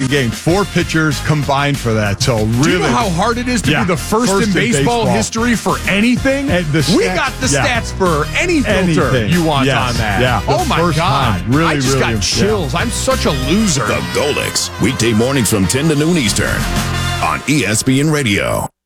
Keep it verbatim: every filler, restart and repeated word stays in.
game. Four pitchers combined for that. So really, do you know how hard it is to yeah, be the first, first in, in baseball, baseball history for anything? And the we stats- got the yeah. stats for any filter Anything. you want Yes. on that. Yeah. Oh, The my first God. time. Really, I just really, got chills. I'm such a loser. The Golix, weekday mornings from ten to noon Eastern on E S P N Radio.